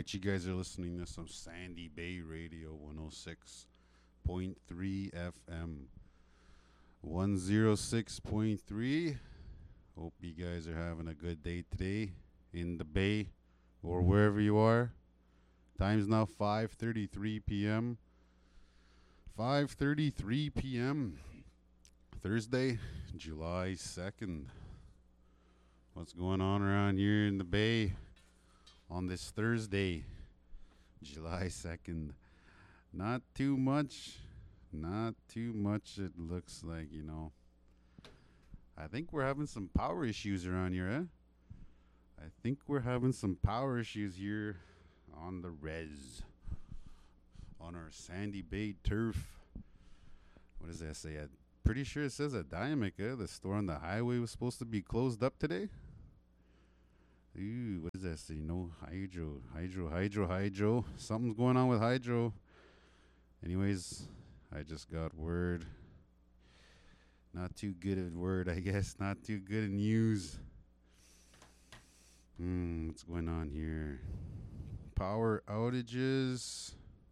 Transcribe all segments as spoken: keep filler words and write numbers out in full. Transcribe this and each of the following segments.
right, you guys are listening to some Sandy Bay Radio one oh six point three F M. one oh six point three. Hope you guys are having a good day today in the Bay or wherever you are. Time's now five thirty-three p.m. five thirty-three p.m. Thursday, July second. What's going on around here in the Bay on this Thursday, July second? Not too much. Not too much, it looks like, you know. I think we're having some power issues around here, eh? I think we're having some power issues here on the res. On our Sandy Bay turf. What does that say? I'm pretty sure it says at Diamic, eh? The store on the highway was supposed to be closed up today. Ooh, what does that say? No hydro, hydro, hydro, hydro. Something's going on with hydro. Anyways, I just got word. Not too good at word, I guess. Not too good at news. Hmm, what's going on here? Power outages.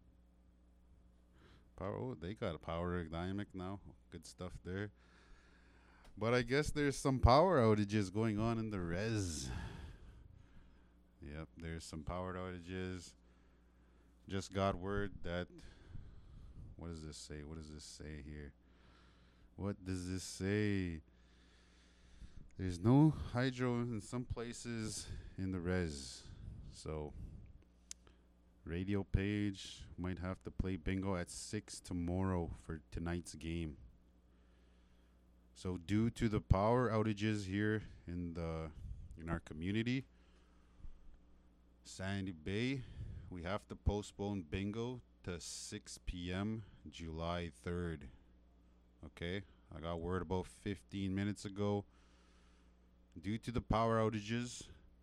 Power. Oh, they got a power dynamic now. Good stuff there. But I guess there's some power outages going on in the res. Yep, there's some power outages. Just got word that. What does this say? What does this say here? What does this say? There's no hydro in some places in the res. So, radio page might have to play bingo at six tomorrow for tonight's game. So, due to the power outages here in the in our community, Sandy Bay, we have to postpone bingo to six p.m. July third. Okay, I got word about fifteen minutes ago. Due to the power outages,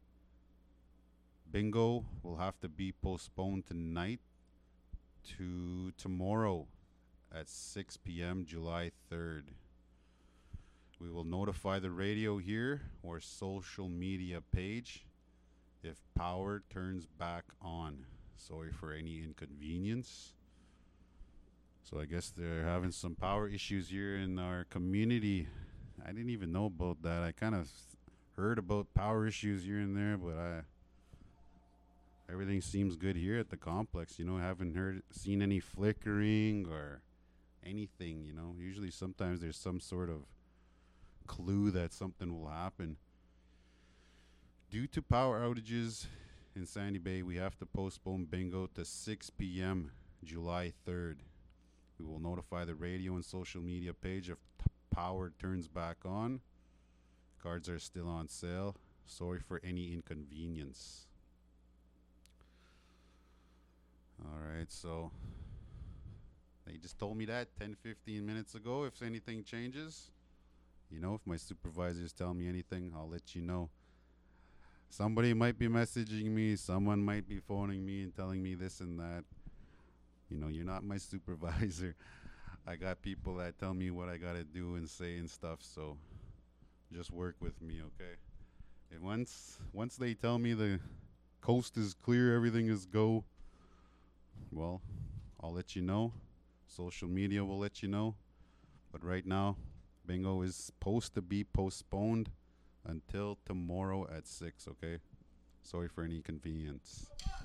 bingo will have to be postponed tonight to tomorrow at six p.m. July third. We will notify the radio here or social media page if power turns back on. Sorry for any inconvenience. So I guess they're having some power issues here in our community. I didn't even know about that. I kind of heard about power issues here and there, but I everything seems good here at the complex. You know, I haven't heard seen any flickering or anything, you know. Usually sometimes there's some sort of clue that something will happen. Due to power outages in Sandy Bay, we have to postpone bingo to six p.m. July third. We will notify the radio and social media page if t- power turns back on. Cards are still on sale. Sorry for any inconvenience. All right, so they just told me that ten, fifteen minutes ago. If anything changes, you know, if my supervisors tell me anything, I'll let you know. Somebody might be messaging me. Someone might be phoning me and telling me this and that. You know, you're not my supervisor. I got people that tell me what I got to do and say and stuff. So just work with me, okay? And once once they tell me the coast is clear, everything is go, well, I'll let you know. Social media will let you know. But right now, bingo is supposed to be postponed until tomorrow at six, okay? Sorry for any inconvenience.